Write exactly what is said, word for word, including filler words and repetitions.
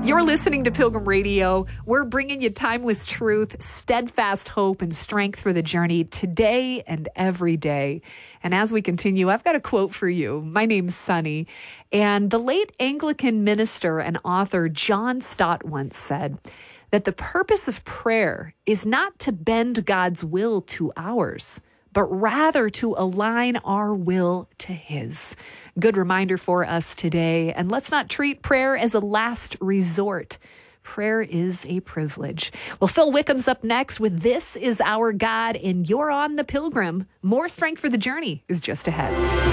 You're listening to Pilgrim Radio. We're bringing you timeless truth, steadfast hope, and strength for the journey today and every day. And as we continue, I've got a quote for you. My name's Sunny, and the late Anglican minister and author John Stott once said that the purpose of prayer is not to bend God's will to ours, but rather to align our will to His. Good reminder for us today. And let's not treat prayer as a last resort. Prayer is a privilege. Well, Phil Wickham's up next with This Is Our God, and you're on the Pilgrim. More strength for the journey is just ahead.